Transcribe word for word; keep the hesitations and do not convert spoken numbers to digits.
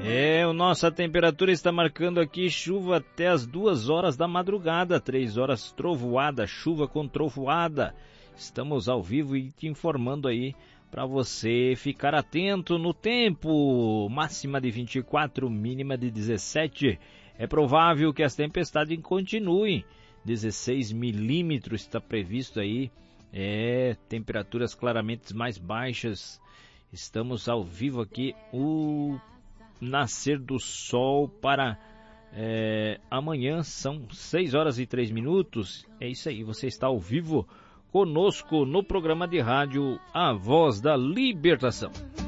É, a nossa temperatura está marcando aqui chuva até as duas horas da madrugada, três horas trovoada, chuva com trovoada. Estamos ao vivo e te informando aí para você ficar atento no tempo. Máxima de vinte e quatro, mínima de dezessete. É provável que as tempestades continuem. dezesseis milímetros está previsto aí. É, temperaturas claramente mais baixas. Estamos ao vivo aqui, o nascer do sol para é, amanhã, são seis horas e três minutos. É isso aí, você está ao vivo conosco no programa de rádio A Voz da Libertação.